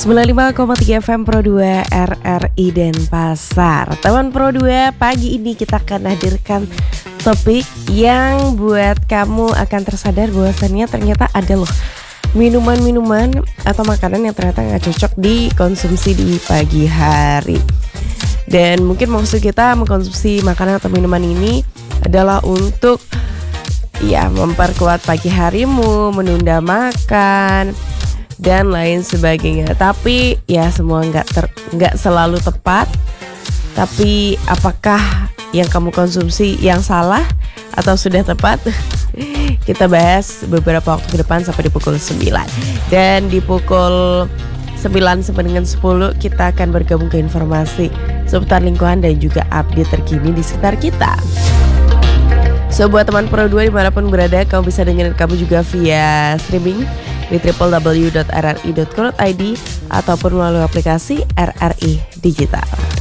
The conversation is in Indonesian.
95,3 FM Pro 2 RRI Denpasar. Teman Pro 2, pagi ini kita akan hadirkan topik yang buat kamu akan tersadar bahwasannya ternyata ada loh minuman-minuman atau makanan yang ternyata gak cocok dikonsumsi di pagi hari. Dan mungkin maksud kita mengkonsumsi makanan atau minuman ini adalah untuk memperkuat pagi harimu, menunda makan dan lain sebagainya. Tapi semua nggak selalu tepat. Tapi apakah yang kamu konsumsi yang salah atau sudah tepat? Kita bahas beberapa waktu ke depan sampai di pukul 9. Dan di pukul 9 sampai dengan 10 kita akan bergabung ke informasi seputar lingkungan dan juga update terkini di sekitar kita. So buat teman Pro 2 dimanapun berada, kamu bisa dengerin kamu juga via streaming di www.rri.co.id ataupun melalui aplikasi RRI Digital.